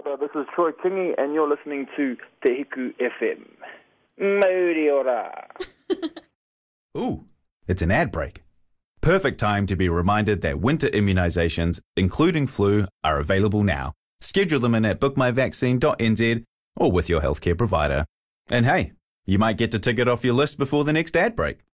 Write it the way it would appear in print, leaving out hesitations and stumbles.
ora, this is Troy Kingi, and you're listening to Te Hiku FM. Mauri ora. Ooh, it's an ad break. Perfect time to be reminded that winter immunisations, including flu, are available now. Schedule them in at bookmyvaccine.nz or with your healthcare provider. And hey, you might get to tick it off your list before the next ad break.